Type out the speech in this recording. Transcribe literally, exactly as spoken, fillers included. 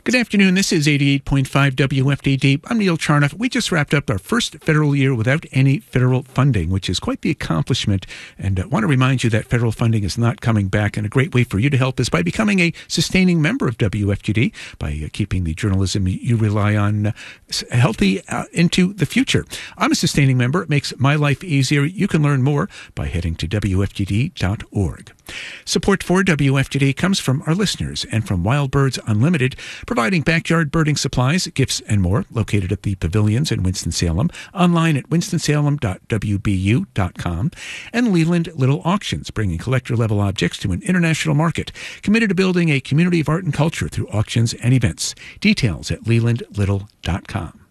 Good afternoon. This is eighty-eight point five W F D D. I'm Neil Charnoff. We just wrapped up our first federal year without any federal funding, which is quite the accomplishment. And I want to remind you that federal funding is not coming back. And a great way for you to help is by becoming a sustaining member of W F D D, by uh, keeping the journalism you rely on uh, healthy uh, into the future. I'm a sustaining member. It makes my life easier. You can learn more by heading to W F D D dot org. Support for W F D D comes from our listeners and from Wild Birds Unlimited, providing backyard birding supplies, gifts, and more, located at the pavilions in Winston-Salem, online at winston salem dot w b u dot com, and Leland Little Auctions, bringing collector-level objects to an international market, committed to building a community of art and culture through auctions and events. Details at leland little dot com.